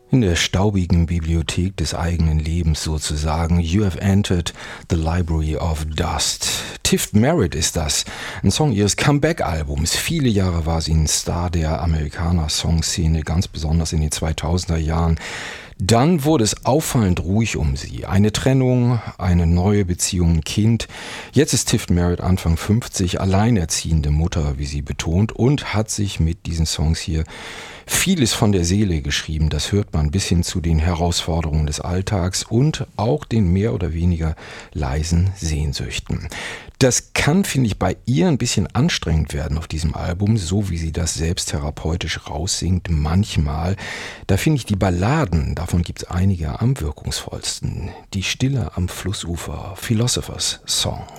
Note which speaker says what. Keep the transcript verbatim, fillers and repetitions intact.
Speaker 1: In der staubigen Bibliothek des eigenen Lebens sozusagen. You have entered the library of dust. Tift Merritt ist das. Ein Song ihres Comeback-Albums. Viele Jahre war sie ein Star der Amerikaner-Songszene, ganz besonders in den zweitausender Jahren. Dann wurde es auffallend ruhig um sie. Eine Trennung, eine neue Beziehung, ein Kind. Jetzt ist Tift Merritt Anfang fünfzig, alleinerziehende Mutter, wie sie betont, und hat sich mit diesen Songs hier vieles von der Seele geschrieben. Das hört man bis hin zu den Herausforderungen des Alltags und auch den mehr oder weniger leisen Sehnsüchten. Das kann, finde ich, bei ihr ein bisschen anstrengend werden auf diesem Album, so wie sie das selbst therapeutisch raussingt. Manchmal, da finde ich die Balladen, davon gibt es einige am wirkungsvollsten. Die Stille am Flussufer, Philosopher's Song.